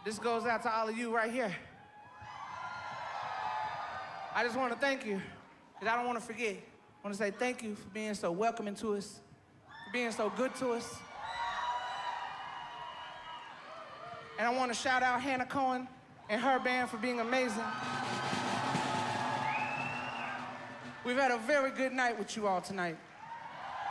This goes out to all of you right here. I just want to thank you, because I don't want to forget. I want to say thank you for being so welcoming to us, for being so good to us. And I want to shout out Hannah Cohen and her band for being amazing. We've had a very good night with you all tonight.